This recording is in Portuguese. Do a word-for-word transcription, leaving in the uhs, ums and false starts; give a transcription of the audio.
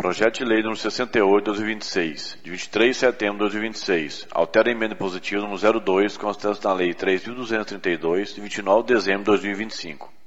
projeto de lei número sessenta e oito, dois mil e vinte e seis, de vinte e três de setembro de dois mil e vinte e seis, altera a emenda positiva número zero dois, constante na lei três mil duzentos e trinta e dois, de vinte e nove de dezembro de dois mil e vinte e cinco.